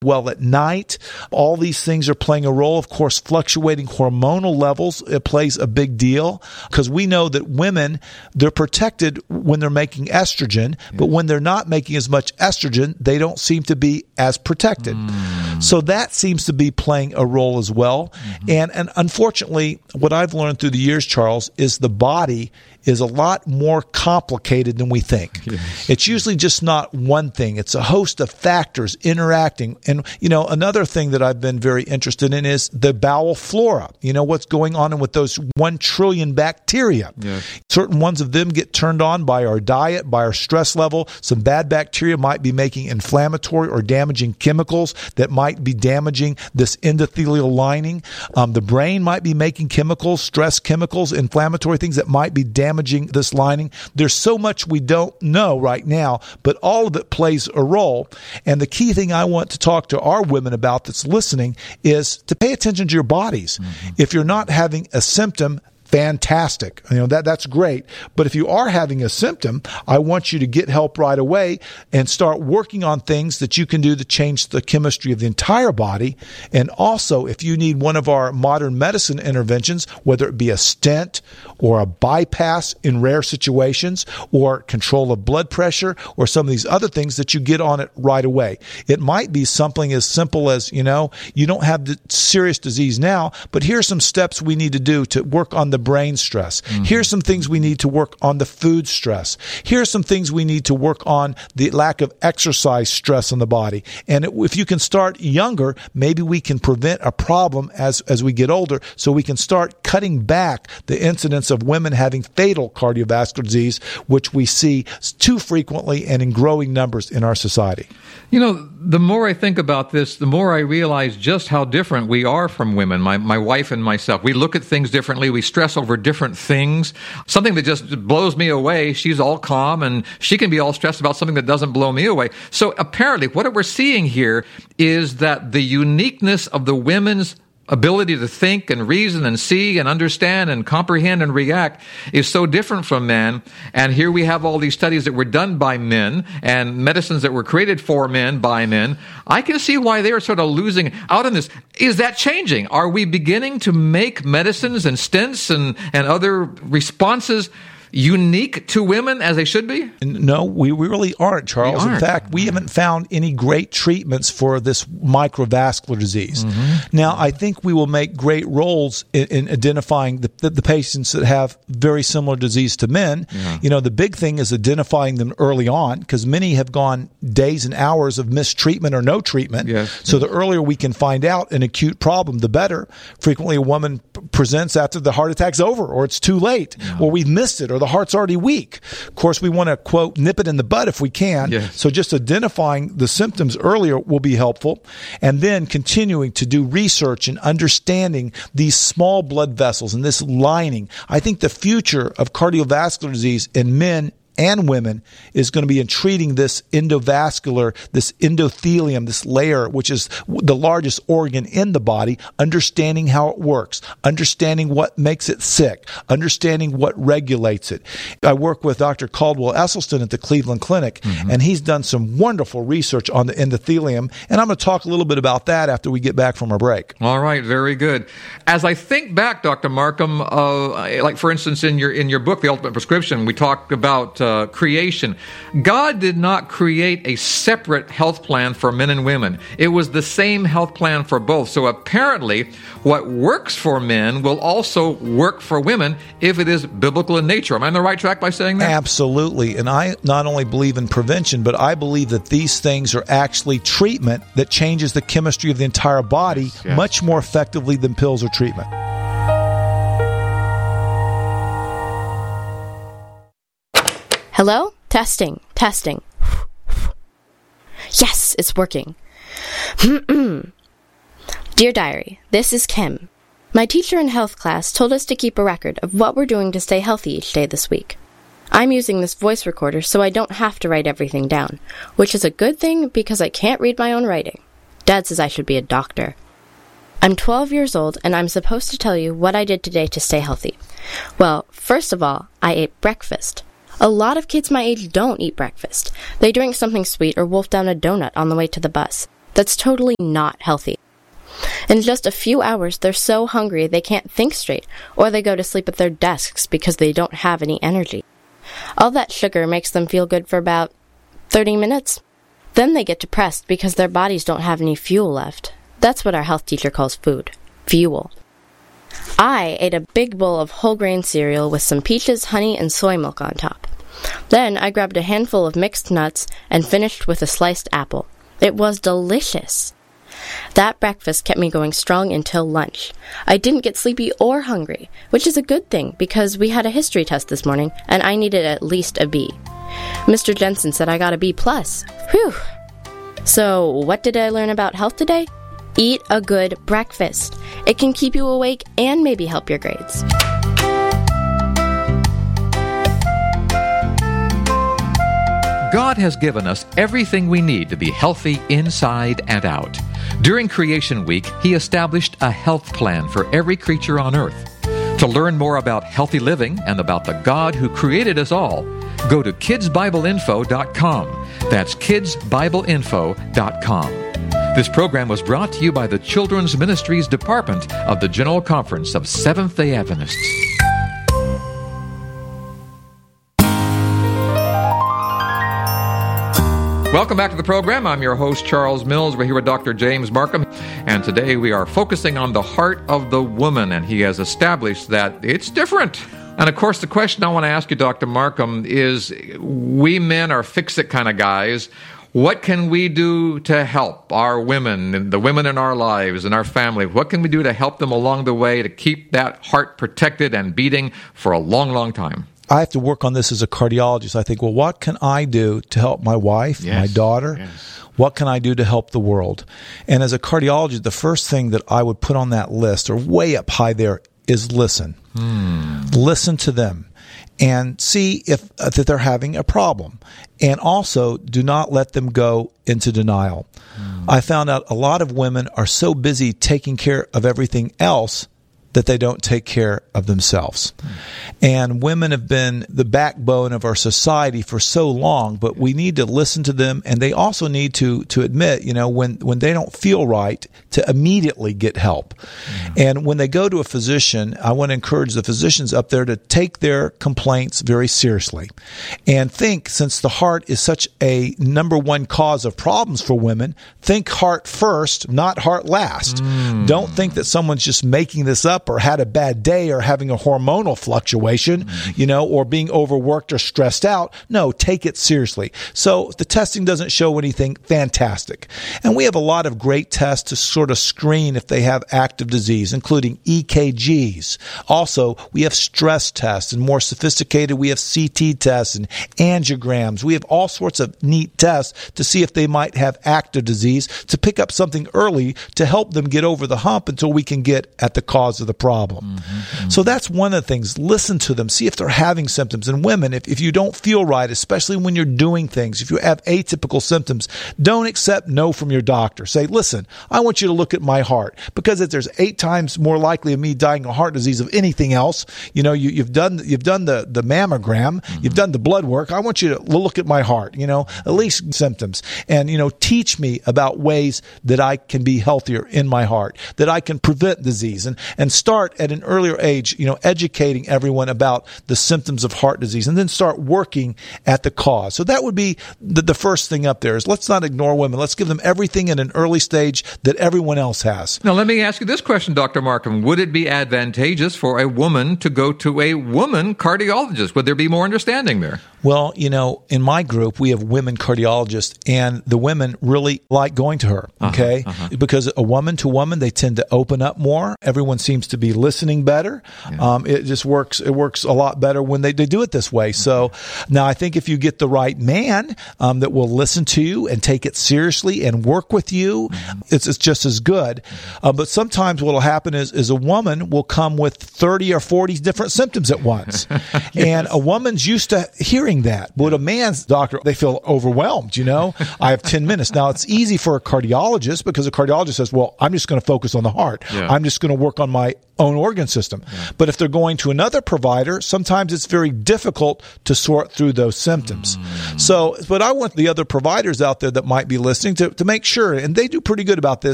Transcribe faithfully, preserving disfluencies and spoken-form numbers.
well at night. All these things are playing a role. Of course, fluctuating hormonal levels, it plays a big deal because we know that women, they're protected when they're making estrogen, yes. but when they're not making as much estrogen, they don't seem to be as protected. Mm. So that seems to be playing a role as well. Mm-hmm. And, and unfortunately, what I've learned through the years, Charles, is the body is a lot more complicated than we think. Yes. It's usually just not one thing. It's a host of factors interacting. And, you know, another thing that I've been very interested in is the bowel flora. You know, what's going on with those one trillion bacteria. Yes. Certain ones of them get turned on by our diet, by our stress level. Some bad bacteria might be making inflammatory or damaging chemicals that might be damaging this endothelial lining. Um, the brain might be making chemicals, stress chemicals, inflammatory things that might be damaging this lining. There's so much we don't know right now, but all of it plays a role. And the key thing I want to talk to our women about that's listening is to pay attention to your bodies. Mm-hmm. If you're not having a symptom, fantastic. You know, that that's great. But if you are having a symptom, I want you to get help right away and start working on things that you can do to change the chemistry of the entire body. And also, if you need one of our modern medicine interventions, whether it be a stent or a bypass in rare situations or control of blood pressure or some of these other things, that you get on it right away. It might be something as simple as, you know, you don't have the serious disease now, but here's some steps we need to do to work on the brain stress. Mm-hmm. Here's some things we need to work on the food stress. Here's some things we need to work on the lack of exercise stress in the body. And it, if you can start younger, maybe we can prevent a problem as, as we get older, so we can start cutting back the incidence of women having fatal cardiovascular disease, which we see too frequently and in growing numbers in our society. You know, the more I think about this, the more I realize just how different we are from women, my, my wife and myself. We look at things differently. We stress over different things. Something that just blows me away, she's all calm, and she can be all stressed about something that doesn't blow me away. So apparently what we're seeing here is that the uniqueness of the women's ability to think and reason and see and understand and comprehend and react is so different from men. And here we have all these studies that were done by men and medicines that were created for men by men. I can see why they are sort of losing out on this. Is that changing? Are we beginning to make medicines and stents and, and other responses unique to women as they should be? No, we, we really aren't, Charles. We aren't. In fact, we haven't found any great treatments for this microvascular disease. Mm-hmm. Now, I think we will make great roles in, in identifying the, the, the patients that have very similar disease to men. Yeah. You know, the big thing is identifying them early on, because many have gone days and hours of mistreatment or no treatment. Yes. So the earlier we can find out an acute problem, the better. Frequently, a woman p- presents after the heart attack's over, or it's too late, yeah. or we've missed it, or the heart's already weak. Of course, we want to, quote, nip it in the bud if we can. Yes. So just identifying the symptoms earlier will be helpful. And then continuing to do research and understanding these small blood vessels and this lining. I think the future of cardiovascular disease in men and women is going to be in treating this endovascular, this endothelium, this layer, which is the largest organ in the body, understanding how it works, understanding what makes it sick, understanding what regulates it. I work with Doctor Caldwell Esselstyn at the Cleveland Clinic, mm-hmm. and he's done some wonderful research on the endothelium, and I'm going to talk a little bit about that after we get back from our break. All right, very good. As I think back, Doctor Markham, uh, like for instance in your in your book, The Ultimate Prescription, we talked about Uh, creation. God did not create a separate health plan for men and women. It was the same health plan for both. So apparently, what works for men will also work for women if it is biblical in nature. Am I on the right track by saying that? Absolutely. And I not only believe in prevention, but I believe that these things are actually treatment that changes the chemistry of the entire body yes, yes. much more effectively than pills or treatment. Hello? Testing. Testing. Yes, it's working. Dear Diary, this is Kim. My teacher in health class told us to keep a record of what we're doing to stay healthy each day this week. I'm using this voice recorder so I don't have to write everything down, which is a good thing because I can't read my own writing. Dad says I should be a doctor. I'm twelve years old and I'm supposed to tell you what I did today to stay healthy. Well, first of all, I ate breakfast. A lot of kids my age don't eat breakfast. They drink something sweet or wolf down a donut on the way to the bus. That's totally not healthy. In just a few hours, they're so hungry they can't think straight, or they go to sleep at their desks because they don't have any energy. All that sugar makes them feel good for about thirty minutes. Then they get depressed because their bodies don't have any fuel left. That's what our health teacher calls food. Fuel. I ate a big bowl of whole grain cereal with some peaches, honey, and soy milk on top. Then I grabbed a handful of mixed nuts and finished with a sliced apple. It was delicious. That breakfast kept me going strong until lunch. I didn't get sleepy or hungry, which is a good thing because we had a history test this morning and I needed at least a B. Mister Jensen said I got a B plus. Whew! So, what did I learn about health today? Eat a good breakfast. It can keep you awake and maybe help your grades. God has given us everything we need to be healthy inside and out. During Creation Week, He established a health plan for every creature on earth. To learn more about healthy living and about the God who created us all, go to kids bible info dot com. That's kids bible info dot com. This program was brought to you by the Children's Ministries Department of the General Conference of Seventh-day Adventists. Welcome back to the program. I'm your host, Charles Mills. We're here with Doctor James Marcum, and today we are focusing on the heart of the woman, and he has established that it's different. And, of course, the question I want to ask you, Doctor Marcum, is we men are fix-it kind of guys. What can we do to help our women, and the women in our lives and our family? What can we do to help them along the way to keep that heart protected and beating for a long, long time? I have to work on this as a cardiologist. I think, well, what can I do to help my wife, yes, my daughter? Yes. What can I do to help the world? And as a cardiologist, the first thing that I would put on that list, or way up high there, is listen. Hmm. Listen to them and see if uh, that they're having a problem. And also, do not let them go into denial. Hmm. I found out a lot of women are so busy taking care of everything else that they don't take care of themselves. Hmm. And women have been the backbone of our society for so long, but we need to listen to them, and they also need to to admit, you know, when, when they don't feel right, to immediately get help. Hmm. And when they go to a physician, I want to encourage the physicians up there to take their complaints very seriously and think, since the heart is such a number one cause of problems for women, think heart first, not heart last. Hmm. Don't think that someone's just making this up or had a bad day or having a hormonal fluctuation, mm-hmm. you know, or being overworked or stressed out. No, take it seriously. So if the testing doesn't show anything, fantastic. And we have a lot of great tests to sort of screen if they have active disease, including E K Gs. Also, we have stress tests, and more sophisticated, we have C T tests and angiograms. We have all sorts of neat tests to see if they might have active disease, to pick up something early to help them get over the hump until we can get at the cause of the problem. Mm-hmm, mm-hmm. So that's one of the things. Listen to them. See if they're having symptoms. And women, if, if you don't feel right, especially when you're doing things, if you have atypical symptoms, don't accept no from your doctor. Say, listen, I want you to look at my heart, because if there's eight times more likely of me dying of heart disease of anything else, you know, you, you've done you've done the, the mammogram, mm-hmm. you've done the blood work. I want you to look at my heart, you know, at least symptoms. And, you know, teach me about ways that I can be healthier in my heart, that I can prevent disease, and, and start at an earlier age, you know, educating everyone about the symptoms of heart disease, and then start working at the cause. So that would be the, the first thing up there, is let's not ignore women. Let's give them everything in an early stage that everyone else has. Now, let me ask you this question, Doctor Marcum. Would it be advantageous for a woman to go to a woman cardiologist? Would there be more understanding there? Well, you know, in my group, we have women cardiologists, and the women really like going to her, okay? Uh-huh, uh-huh. Because a woman to woman, they tend to open up more. Everyone seems to be listening better. Yeah. Um, it just works. It works a lot better when they, they do it this way. Mm-hmm. So now I think if you get the right man um, that will listen to you and take it seriously and work with you, mm-hmm. it's, it's just as good. Uh, but sometimes what will happen is, is a woman will come with thirty or forty different symptoms at once. Yes. And a woman's used to hearing doing that. But a man's doctor, they feel overwhelmed, you know? I have ten minutes. Now, it's easy for a cardiologist because a cardiologist says, well, I'm just going to focus on the heart. Yeah. I'm just going to work on my own organ system. Yeah. But if they're going to another provider, sometimes it's very difficult to sort through those symptoms. Mm. So, but I want the other providers out there that might be listening to, to make sure, and they do pretty good about this,